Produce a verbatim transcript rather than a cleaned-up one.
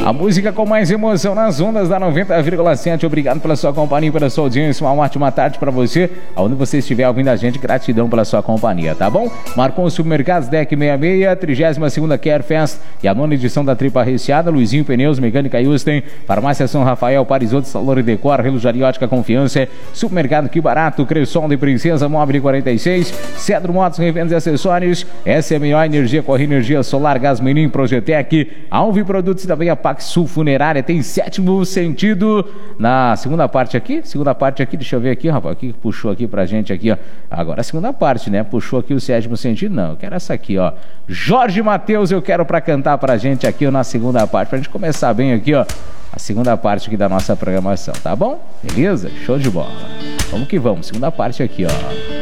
A música com mais emoção nas ondas da noventa vírgula sete. Obrigado pela sua companhia, pela sua audiência. Uma ótima tarde para você. Aonde você estiver ouvindo a gente, gratidão pela sua companhia, tá bom? Marcou o Supermercados D E C sessenta e seis, trigésima segunda Care Fest e a nona edição da Tripa Recheada. Luizinho Pneus, Mecânica Houston, Farmácia São Rafael, Parisoto, Salor e Decor, Relojaria Ótica Confiança, Supermercado Que Barato, Cressol de Princesa, Móvel quarenta e seis, Cedro Motos, Revendas e Acessórios, S M O Energia, Corre Energia Solar, Gás Menin, Projetec, Alve Produtos da Veia Pax Sul Funerária. Tem sétimo sentido na segunda parte aqui, segunda parte aqui, deixa eu ver aqui, rapaz, o que puxou aqui pra gente aqui, ó, agora a segunda parte, né, puxou aqui o sétimo sentido, não, eu quero essa aqui, ó, Jorge Mateus, eu quero pra cantar pra gente aqui, ó, na segunda parte, pra gente começar bem aqui, ó, a segunda parte aqui da nossa programação, tá bom? Beleza? Show de bola. Vamos que vamos, segunda parte aqui, ó.